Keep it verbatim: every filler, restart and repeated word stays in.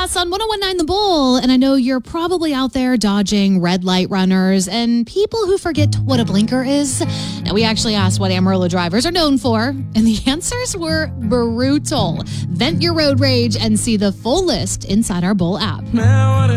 Jess on one oh one point nine The Bull, and I know you're probably out there dodging red light runners and people who forget what a blinker is. Now, we actually asked what Amarillo drivers are known for, and the answers were brutal. Vent your road rage and see the full list inside our Bull app. Man, what a